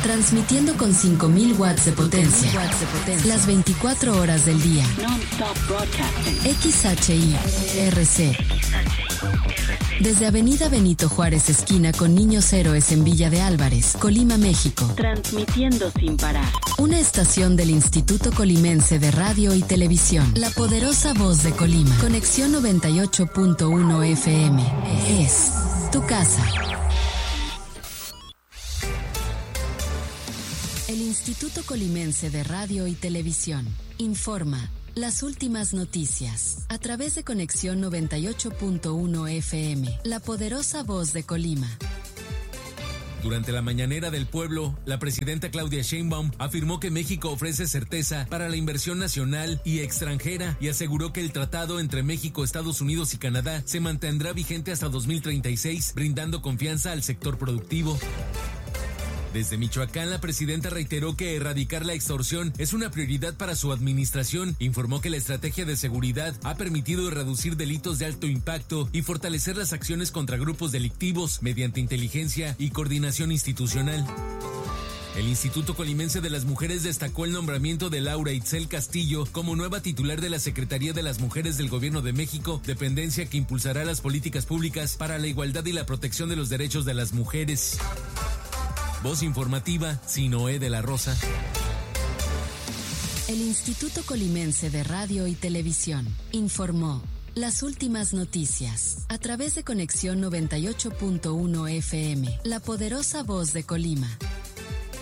Transmitiendo con 5.000 watts de potencia. Las 24 horas del día. Non-stop broadcasting. XHI-RC. Desde Avenida Benito Juárez, esquina con Niños Héroes en Villa de Álvarez, Colima, México. Transmitiendo sin parar. Una estación del Instituto Colimense de Radio y Televisión. La poderosa voz de Colima. Conexión 98.1 FM. Es tu casa. El Instituto Colimense de Radio y Televisión informa las últimas noticias a través de Conexión 98.1 FM, la poderosa voz de Colima. Durante la mañanera del pueblo, la presidenta Claudia Sheinbaum afirmó que México ofrece certeza para la inversión nacional y extranjera y aseguró que el tratado entre México, Estados Unidos y Canadá se mantendrá vigente hasta 2036, brindando confianza al sector productivo. Desde Michoacán, la presidenta reiteró que erradicar la extorsión es una prioridad para su administración. Informó que la estrategia de seguridad ha permitido reducir delitos de alto impacto y fortalecer las acciones contra grupos delictivos mediante inteligencia y coordinación institucional. El Instituto Colimense de las Mujeres destacó el nombramiento de Laura Itzel Castillo como nueva titular de la Secretaría de las Mujeres del Gobierno de México, dependencia que impulsará las políticas públicas para la igualdad y la protección de los derechos de las mujeres. Voz informativa, Sinoé de la Rosa. El Instituto Colimense de Radio y Televisión informó las últimas noticias a través de Conexión 98.1 FM, la poderosa voz de Colima.